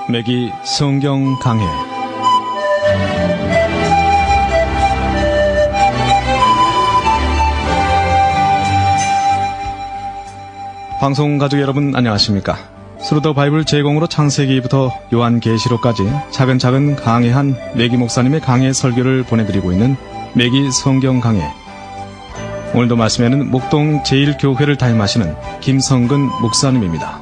매기 성경 강해. 방송 가족 여러분 안녕하십니까? 스루더 바이블 제공으로 창세기부터 요한계시록까지 차근차근 강해한 매기 목사님의 강해 설교를 보내드리고 있는 매기 성경 강해. 오늘도 말씀에는 목동 제1교회를 담임하시는 김성근 목사님입니다.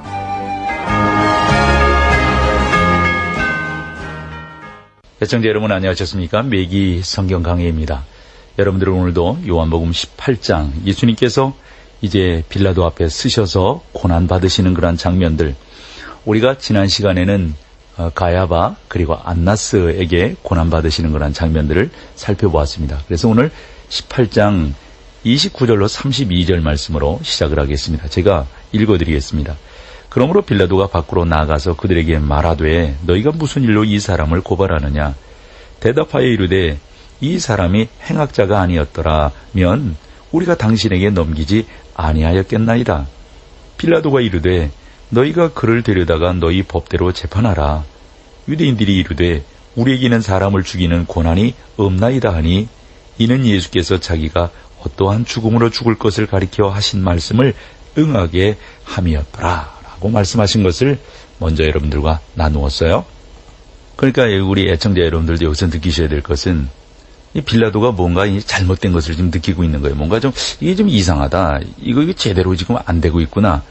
애청자 여러분 안녕하셨습니까? 매기 성경 강해입니다. 여러분들은 오늘도 요한복음 18장 예수님께서 이제 빌라도 앞에 서셔서 고난받으시는 그런 장면들, 우리가 지난 시간에는 가야바 그리고 안나스에게 고난받으시는 그런 장면들을 살펴보았습니다. 그래서 오늘 18장 29절로 32절 말씀으로 시작을 하겠습니다. 제가 읽어드리겠습니다. 그러므로 빌라도가 밖으로 나가서 그들에게 말하되 너희가 무슨 일로 이 사람을 고발하느냐? 대답하여 이르되 이 사람이 행악자가 아니었더라면 우리가 당신에게 넘기지 아니하였겠나이다. 빌라도가 이르되 너희가 그를 데려다가 너희 법대로 재판하라. 유대인들이 이르되 우리에게는 사람을 죽이는 권한이 없나이다 하니 이는 예수께서 자기가 어떠한 죽음으로 죽을 것을 가리켜 하신 말씀을 응하게 함이었더라 라고 말씀하신 것을 먼저 여러분들과 나누었어요. 그러니까 우리 애청자 여러분들도 여기서 느끼셔야 될 것은 이 빌라도가 뭔가 잘못된 것을 지금 느끼고 있는 거예요. 뭔가 좀 이게 좀 이상하다. 이거 제대로 지금 안 되고 있구나.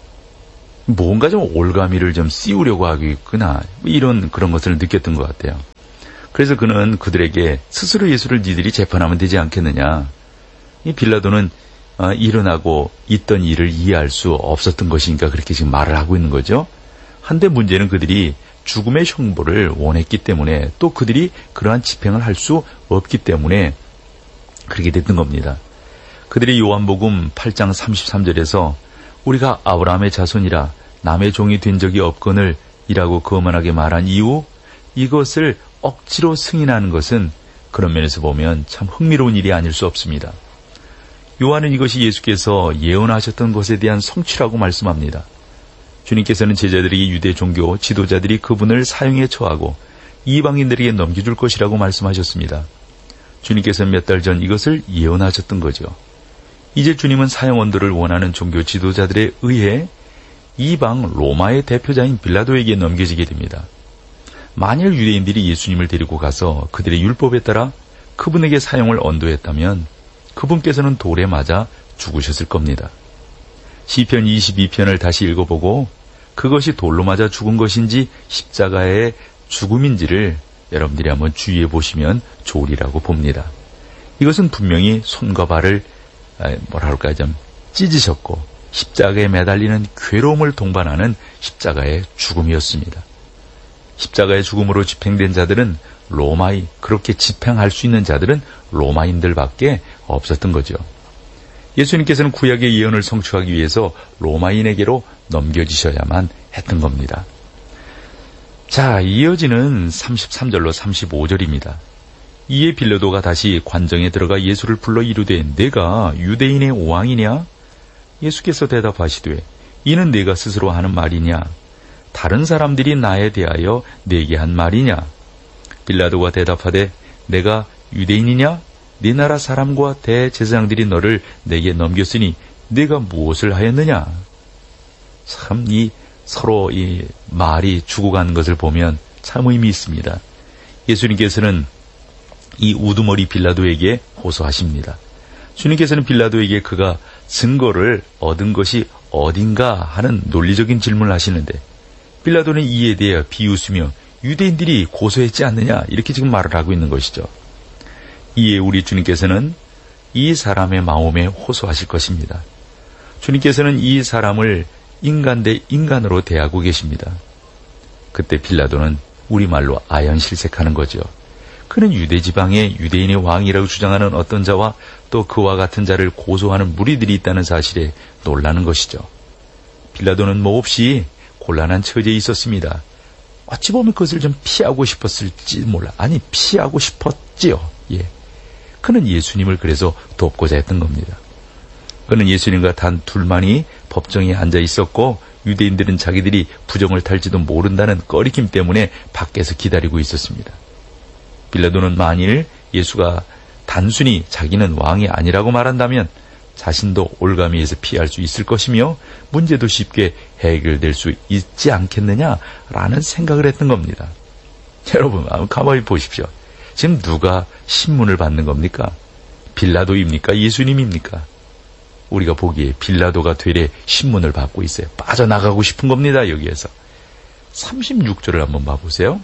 뭔가 좀 올가미를 좀 씌우려고 하고 있구나. 이런 그런 것을 느꼈던 것 같아요. 그래서 그는 그들에게 스스로 예수를 니들이 재판하면 되지 않겠느냐. 이 빌라도는 일어나고 있던 일을 이해할 수 없었던 것이니까 그렇게 지금 말을 하고 있는 거죠. 한데 문제는 그들이 죽음의 형벌을 원했기 때문에 또 그들이 그러한 집행을 할 수 없기 때문에 그렇게 됐던 겁니다. 그들이 요한복음 8장 33절에서 우리가 아브라함의 자손이라 남의 종이 된 적이 없거늘 이라고 거만하게 말한 이유, 이것을 억지로 승인하는 것은 그런 면에서 보면 참 흥미로운 일이 아닐 수 없습니다. 요한은 이것이 예수께서 예언하셨던 것에 대한 성취라고 말씀합니다. 주님께서는 제자들에게 유대 종교 지도자들이 그분을 사형에 처하고 이방인들에게 넘겨줄 것이라고 말씀하셨습니다. 주님께서는 몇 달 전 이것을 예언하셨던 거죠. 이제 주님은 사형 언도를 원하는 종교 지도자들에 의해 이방 로마의 대표자인 빌라도에게 넘겨지게 됩니다. 만일 유대인들이 예수님을 데리고 가서 그들의 율법에 따라 그분에게 사형을 언도했다면 그분께서는 돌에 맞아 죽으셨을 겁니다. 시편 22편을 다시 읽어보고 그것이 돌로 맞아 죽은 것인지 십자가의 죽음인지를 여러분들이 한번 주의해 보시면 좋으리라고 봅니다. 이것은 분명히 손과 발을 좀 찢으셨고 십자가에 매달리는 괴로움을 동반하는 십자가의 죽음이었습니다. 십자가의 죽음으로 집행된 자들은 그렇게 집행할 수 있는 자들은 로마인들밖에 없었던 거죠. 예수님께서는 구약의 예언을 성취하기 위해서 로마인에게로 넘겨지셔야만 했던 겁니다. 자, 이어지는 33절로 35절입니다. 이에 빌라도가 다시 관정에 들어가 예수를 불러 이르되 내가 유대인의 왕이냐? 예수께서 대답하시되 이는 내가 스스로 하는 말이냐? 다른 사람들이 나에 대하여 내게 한 말이냐? 빌라도가 대답하되 내가 유대인이냐? 네 나라 사람과 대제사장들이 너를 내게 넘겼으니 네가 무엇을 하였느냐? 참 서로 이 말이 죽어가는 것을 보면 참 의미 있습니다. 예수님께서는 이 우두머리 빌라도에게 호소하십니다. 주님께서는 빌라도에게 그가 증거를 얻은 것이 어딘가 하는 논리적인 질문을 하시는데 빌라도는 이에 대해 비웃으며 유대인들이 고소했지 않느냐 이렇게 지금 말을 하고 있는 것이죠. 이에 우리 주님께서는 이 사람의 마음에 호소하실 것입니다. 주님께서는 이 사람을 인간 대 인간으로 대하고 계십니다. 그때 빌라도는 우리말로 아연실색하는 거죠. 그는 유대지방의 유대인의 왕이라고 주장하는 어떤 자와 또 그와 같은 자를 고소하는 무리들이 있다는 사실에 놀라는 것이죠. 빌라도는 몹시 곤란한 처지에 있었습니다. 어찌 보면 그것을 좀 피하고 싶었을지 몰라. 아니, 피하고 싶었지요. 예. 그는 예수님을 그래서 돕고자 했던 겁니다. 그는 예수님과 단 둘만이 법정에 앉아 있었고 유대인들은 자기들이 부정을 탈지도 모른다는 꺼리낌 때문에 밖에서 기다리고 있었습니다. 빌라도는 만일 예수가 단순히 자기는 왕이 아니라고 말한다면 자신도 올가미에서 피할 수 있을 것이며 문제도 쉽게 해결될 수 있지 않겠느냐라는 생각을 했던 겁니다. 여러분, 가만히 보십시오. 지금 누가 신문을 받는 겁니까? 빌라도입니까? 예수님입니까? 우리가 보기에 빌라도가 되레 신문을 받고 있어요. 빠져나가고 싶은 겁니다. 여기에서 36절을 한번 봐보세요.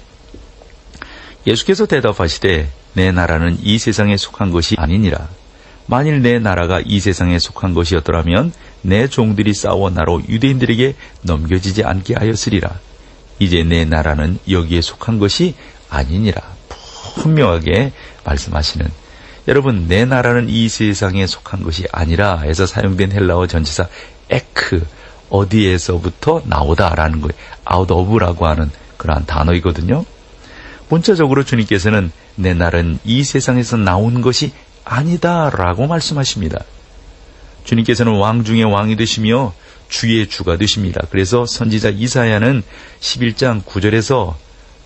예수께서 대답하시되 내 나라는 이 세상에 속한 것이 아니니라. 만일 내 나라가 이 세상에 속한 것이었더라면 내 종들이 싸워 나로 유대인들에게 넘겨지지 않게 하였으리라. 이제 내 나라는 여기에 속한 것이 아니니라. 분명하게 말씀하시는, 여러분, 내 나라는 이 세상에 속한 것이 아니라 해서 사용된 헬라어 전치사 에크, 어디에서부터 나오다라는 거예요. out of라고 하는 그러한 단어이거든요. 문자적으로 주님께서는 내 나라는 이 세상에서 나온 것이 아니다라고 말씀하십니다. 주님께서는 왕 중에 왕이 되시며 주의 주가 되십니다. 그래서 선지자 이사야는 11장 9절에서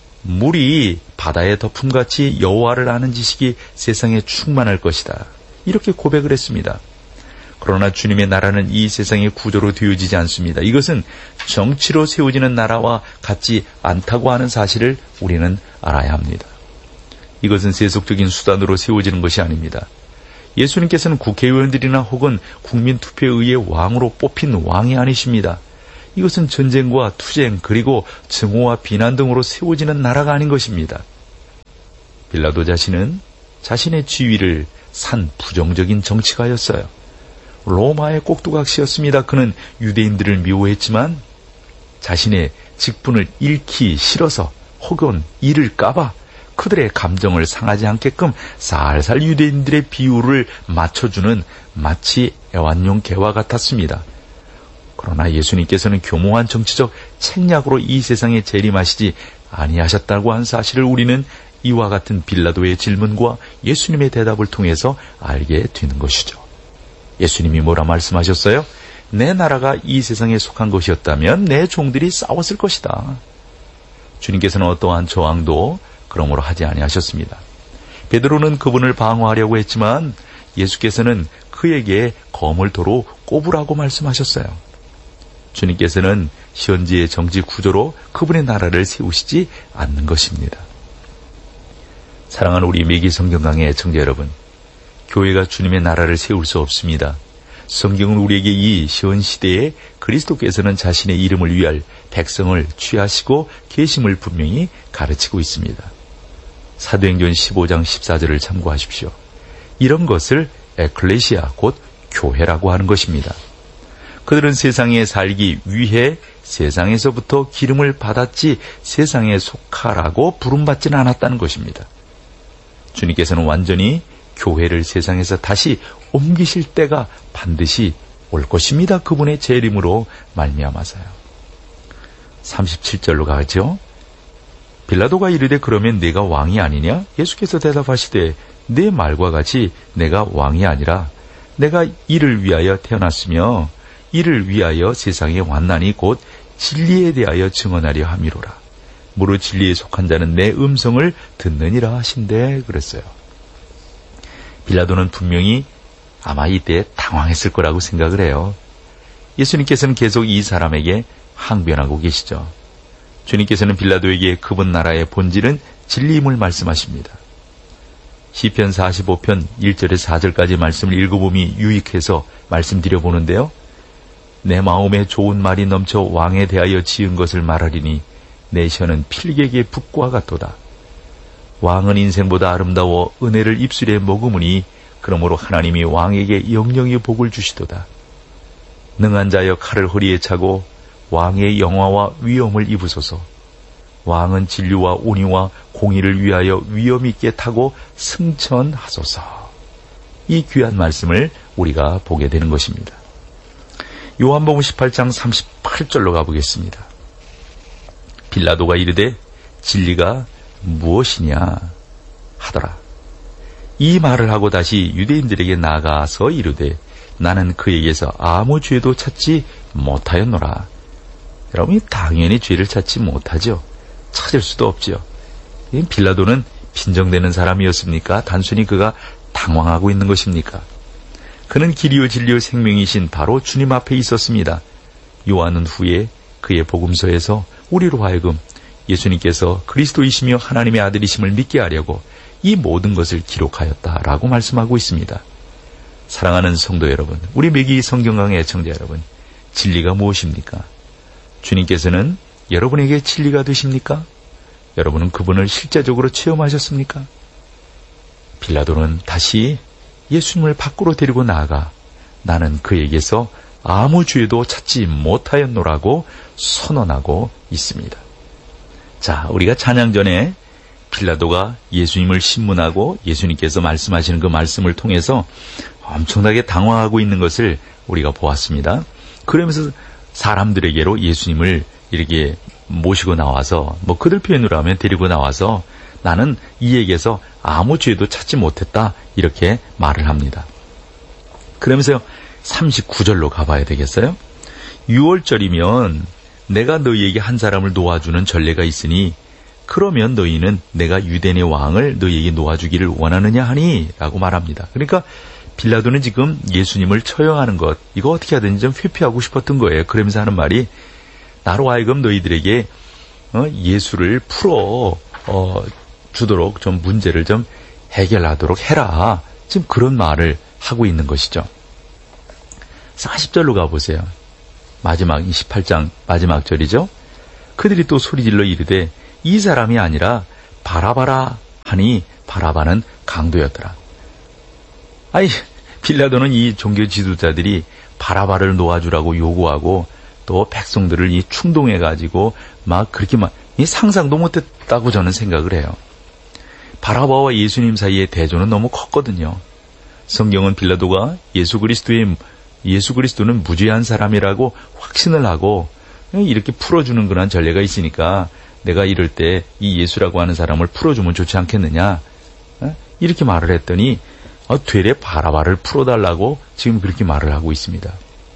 물이 바다의 덮음같이 여호와를 아는 지식이 세상에 충만할 것이다, 이렇게 고백을 했습니다. 그러나 주님의 나라는 이 세상의 구조로 되어지지 않습니다. 이것은 정치로 세워지는 나라와 같지 않다고 하는 사실을 우리는 알아야 합니다. 이것은 세속적인 수단으로 세워지는 것이 아닙니다. 예수님께서는 국회의원들이나 혹은 국민투표에 의해 왕으로 뽑힌 왕이 아니십니다. 이것은 전쟁과 투쟁 그리고 증오와 비난 등으로 세워지는 나라가 아닌 것입니다. 빌라도 자신은 자신의 지위를 산 부정적인 정치가였어요. 로마의 꼭두각시였습니다. 그는 유대인들을 미워했지만 자신의 직분을 잃기 싫어서 혹은 잃을까봐 그들의 감정을 상하지 않게끔 살살 유대인들의 비율을 맞춰주는 마치 애완용 개와 같았습니다. 그러나 예수님께서는 교묘한 정치적 책략으로 이 세상에 재림하시지 아니하셨다고 한 사실을 우리는 이와 같은 빌라도의 질문과 예수님의 대답을 통해서 알게 되는 것이죠. 예수님이 뭐라 말씀하셨어요? 내 나라가 이 세상에 속한 것이었다면 내 종들이 싸웠을 것이다. 주님께서는 어떠한 저항도 그러므로 하지 아니하셨습니다. 베드로는 그분을 방어하려고 했지만 예수께서는 그에게 검을 도로 꼽으라고 말씀하셨어요. 주님께서는 현지의 정치 구조로 그분의 나라를 세우시지 않는 것입니다. 사랑하는 우리 매기 성경강의 애청자 여러분, 교회가 주님의 나라를 세울 수 없습니다. 성경은 우리에게 이 현 시대에 그리스도께서는 자신의 이름을 위할 백성을 취하시고 계심을 분명히 가르치고 있습니다. 사도행전 15장 14절을 참고하십시오. 이런 것을 에클레시아 곧 교회라고 하는 것입니다. 그들은 세상에 살기 위해 세상에서부터 기름을 받았지 세상에 속하라고 부름받지는 않았다는 것입니다. 주님께서는 완전히 교회를 세상에서 다시 옮기실 때가 반드시 올 것입니다. 그분의 재림으로 말미암아서요. 37절로 가죠. 빌라도가 이르되 그러면 내가 왕이 아니냐? 예수께서 대답하시되 내 말과 같이 내가 왕이 아니라 내가 이를 위하여 태어났으며 이를 위하여 세상에 왔나니 곧 진리에 대하여 증언하려 함이로라. 무릇 진리에 속한 자는 내 음성을 듣느니라 하신대 그랬어요. 빌라도는 분명히 아마 이때 당황했을 거라고 생각을 해요. 예수님께서는 계속 이 사람에게 항변하고 계시죠. 주님께서는 빌라도에게 그분 나라의 본질은 진리임을 말씀하십니다. 시편 45편 1절에서 4절까지 말씀을 읽어보니 유익해서 말씀드려보는데요. 내 마음에 좋은 말이 넘쳐 왕에 대하여 지은 것을 말하리니 내 혀는 필객의 붓과 같도다. 왕은 인생보다 아름다워 은혜를 입술에 머금으니 그러므로 하나님이 왕에게 영영의 복을 주시도다. 능한 자여 칼을 허리에 차고 왕의 영화와 위엄을 입으소서. 왕은 진리와 온유와 공의를 위하여 위엄 있게 타고 승천하소서. 이 귀한 말씀을 우리가 보게 되는 것입니다. 요한복음 18장 38절로 가보겠습니다. 빌라도가 이르되 진리가 무엇이냐 하더라. 이 말을 하고 다시 유대인들에게 나가서 이르되 나는 그에게서 아무 죄도 찾지 못하였노라. 여러분이 당연히 죄를 찾지 못하죠. 찾을 수도 없지요. 빌라도는 빈정대는 사람이었습니까? 단순히 그가 당황하고 있는 것입니까? 그는 길이요 진리요 생명이신 바로 주님 앞에 있었습니다. 요한은 후에 그의 복음서에서 우리로 하여금 예수님께서 그리스도이시며 하나님의 아들이심을 믿게 하려고 이 모든 것을 기록하였다라고 말씀하고 있습니다. 사랑하는 성도 여러분, 우리 매기 성경강의 애청자 여러분, 진리가 무엇입니까? 주님께서는 여러분에게 진리가 되십니까? 여러분은 그분을 실제적으로 체험하셨습니까? 빌라도는 다시 예수님을 밖으로 데리고 나아가 나는 그에게서 아무 죄도 찾지 못하였노라고 선언하고 있습니다. 자, 우리가 찬양 전에 빌라도가 예수님을 신문하고 예수님께서 말씀하시는 그 말씀을 통해서 엄청나게 당황하고 있는 것을 우리가 보았습니다. 그러면서 사람들에게로 예수님을 이렇게 모시고 나와서 그들 표현으로 하면 데리고 나와서 나는 이에게서 아무 죄도 찾지 못했다 이렇게 말을 합니다. 그러면서 39절로 가봐야 되겠어요? 6월절이면 내가 너희에게 한 사람을 놓아주는 전례가 있으니 그러면 너희는 내가 유대인의 왕을 너희에게 놓아주기를 원하느냐 하니 라고 말합니다. 그러니까 빌라도는 지금 예수님을 처형하는 것 이거 어떻게 하든지 좀 회피하고 싶었던 거예요. 그러면서 하는 말이 나로 하여금 너희들에게 예수를 풀어 주도록 좀 문제를 좀 해결하도록 해라. 지금 그런 말을 하고 있는 것이죠. 40절로 가보세요. 마지막 28장 마지막 절이죠. 그들이 또 소리질러 이르되 이 사람이 아니라 바라바라 하니 바라바는 강도였더라. 아이 빌라도는 이 종교 지도자들이 바라바를 놓아주라고 요구하고 또 백성들을 이 충동해가지고 막 그렇게 이 상상도 못했다고 저는 생각을 해요. 바라바와 예수님 사이의 대조는 너무 컸거든요. 성경은 빌라도가 예수 그리스도는 무죄한 사람이라고 확신을 하고 이렇게 풀어주는 그런 전례가 있으니까 내가 이럴 때 이 예수라고 하는 사람을 풀어주면 좋지 않겠느냐 이렇게 말을 했더니 되레 바라바를 풀어달라고 지금 그렇게 말을 하고 있습니다.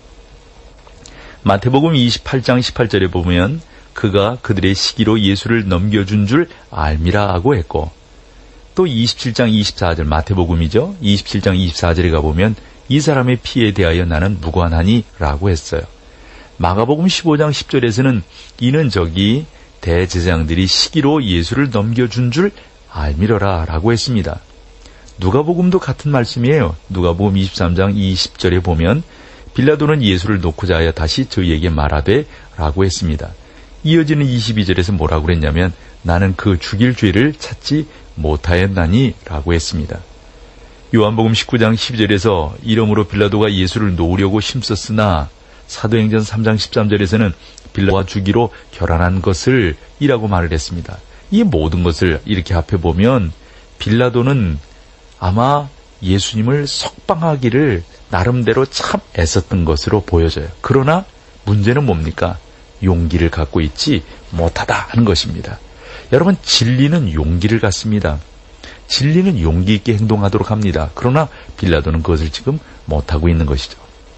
마태복음 28장 18절에 보면 그가 그들의 시기로 예수를 넘겨준 줄 알미라 하고 했고 또 27장 24절 마태복음이죠. 27장 24절에 가보면 이 사람의 피에 대하여 나는 무관하니 라고 했어요. 마가복음 15장 10절에서는 이는 저기 대제사장들이 시기로 예수를 넘겨준 줄 알미러라 라고 했습니다. 누가복음도 같은 말씀이에요. 누가복음 23장 20절에 보면 빌라도는 예수를 놓고자 하여 다시 저희에게 말하되 라고 했습니다. 이어지는 22절에서 뭐라고 그랬냐면 나는 그 죽일 죄를 찾지 못하였나니 라고 했습니다. 요한복음 19장 12절에서 이러므로 빌라도가 예수를 놓으려고 힘썼으나 사도행전 3장 13절에서는 빌라도와 주기로 결안한 것을 이라고 말을 했습니다. 이 모든 것을 이렇게 합해 보면 빌라도는 아마 예수님을 석방하기를 나름대로 참 애썼던 것으로 보여져요. 그러나 문제는 뭡니까? 용기를 갖고 있지 못하다 하는 것입니다. 여러분, 진리는 용기를 갖습니다. 진리는 용기 있게 행동하도록 합니다. 그러나 빌라도는 그것을 지금 못하고 있는 것이죠.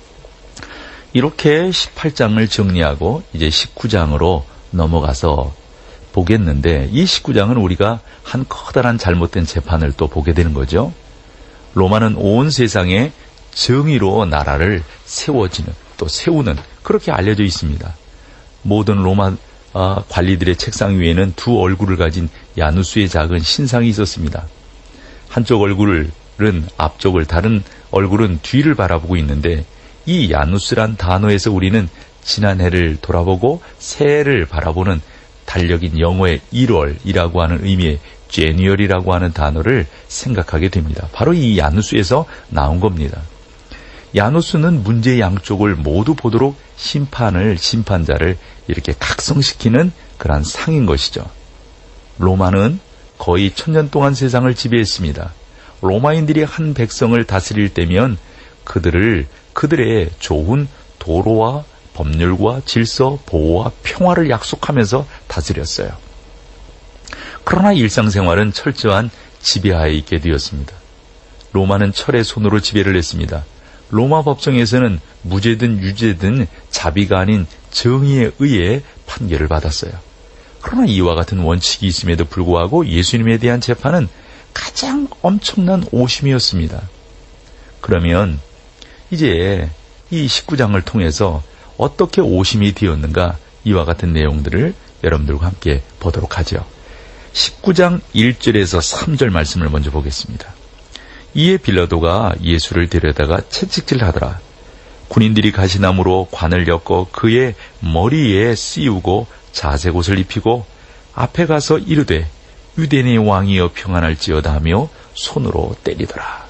이렇게 18장을 정리하고 이제 19장으로 넘어가서 보겠는데 이 19장은 우리가 한 커다란 잘못된 재판을 또 보게 되는 거죠. 로마는 온 세상에 정의로 나라를 세우는 그렇게 알려져 있습니다. 모든 로마 관리들의 책상 위에는 두 얼굴을 가진 야누스의 작은 신상이 있었습니다. 한쪽 얼굴은 앞쪽을, 다른 얼굴은 뒤를 바라보고 있는데 이 야누스란 단어에서 우리는 지난 해를 돌아보고 새해를 바라보는 달력인 영어의 1월이라고 하는 의미의 제니얼이라고 하는 단어를 생각하게 됩니다. 바로 이 야누스에서 나온 겁니다. 야누스는 문제의 양쪽을 모두 보도록 심판자를 이렇게 각성시키는 그런 상인 것이죠. 로마는 거의 1000년 동안 세상을 지배했습니다. 로마인들이 한 백성을 다스릴 때면 그들의 좋은 도로와 법률과 질서, 보호와 평화를 약속하면서 다스렸어요. 그러나 일상생활은 철저한 지배하에 있게 되었습니다. 로마는 철의 손으로 지배를 했습니다. 로마 법정에서는 무죄든 유죄든 자비가 아닌 정의에 의해 판결을 받았어요. 그러나 이와 같은 원칙이 있음에도 불구하고 예수님에 대한 재판은 가장 엄청난 오심이었습니다. 그러면 이제 이 19장을 통해서 어떻게 오심이 되었는가, 이와 같은 내용들을 여러분들과 함께 보도록 하죠. 19장 1절에서 3절 말씀을 먼저 보겠습니다. 이에 빌라도가 예수를 데려다가 채찍질하더라. 군인들이 가시나무로 관을 엮어 그의 머리에 씌우고 자색옷을 입히고 앞에 가서 이르되 유대인의 왕이여 평안할지어다 하며 손으로 때리더라.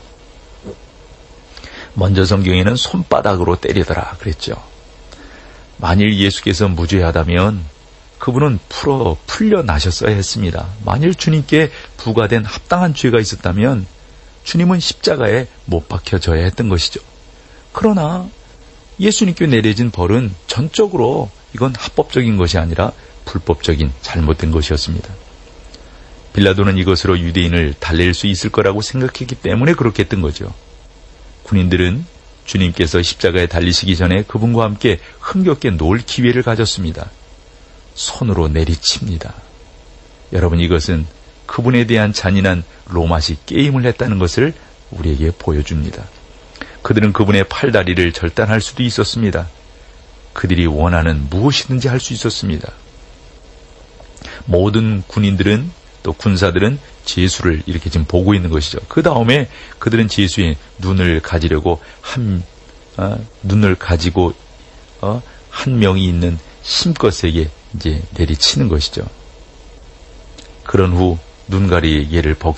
먼저 성경에는 손바닥으로 때리더라 그랬죠. 만일 예수께서 무죄하다면 그분은 풀려나셨어야 했습니다. 만일 주님께 부과된 합당한 죄가 있었다면 주님은 십자가에 못 박혀져야 했던 것이죠. 그러나 예수님께 내려진 벌은 전적으로 이건 합법적인 것이 아니라 불법적인 잘못된 것이었습니다. 빌라도는 이것으로 유대인을 달랠 수 있을 거라고 생각했기 때문에 그렇게 했던 거죠. 군인들은 주님께서 십자가에 달리시기 전에 그분과 함께 흥겹게 놀 기회를 가졌습니다. 손으로 내리칩니다. 여러분, 이것은 그분에 대한 잔인한 로마식 게임을 했다는 것을 우리에게 보여줍니다. 그들은 그분의 팔다리를 절단할 수도 있었습니다. 그들이 원하는 무엇이든지 할 수 있었습니다. 모든 군인들은, 또 군사들은 제수를 이렇게 지금 보고 있는 것이죠. 그 다음에 그들은 제수의 눈을 가지려고 눈을 가지고 한 명이 있는 힘껏에게 이제 내리치는 것이죠. 그런 후 눈가리에 얘를